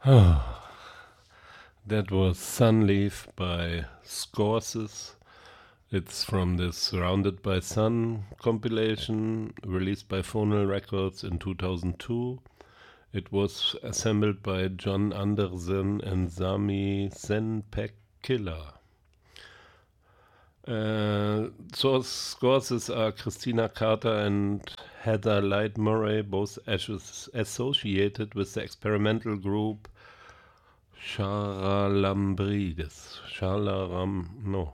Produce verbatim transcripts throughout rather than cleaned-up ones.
That was Sunleaf by Scorses. It's from the Surrounded by Sun compilation released by Phonal Records in two thousand two. It was assembled by John Anderson and Sami Senpekila. Uh, source scores are Christina Carter and Heather Light Murray, both as- associated with the experimental group Charalambrides. Chalaram, no.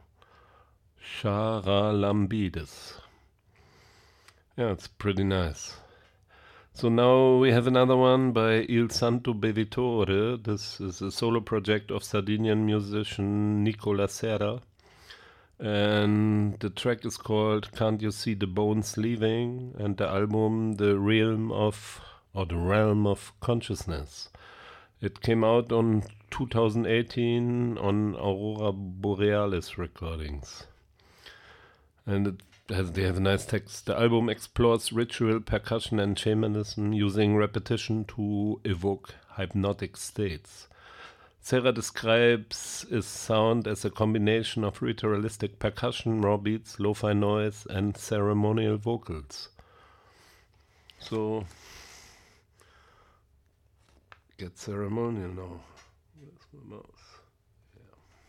Charalambides. Yeah, it's pretty nice. So now we have another one by Il Santo Bevitore. This is a solo project of Sardinian musician Nicola Serra. And the track is called Can't You See the Bones Leaving? And the album The Realm of, or The Realm of Consciousness. It came out on two thousand eighteen on Aurora Borealis recordings. And it has, they have a nice text. The album explores ritual, percussion and shamanism using repetition to evoke hypnotic states. Serra describes his sound as a combination of ritualistic percussion, raw beats, lo-fi noise, and ceremonial vocals. So, get ceremonial now. Where's my mouse?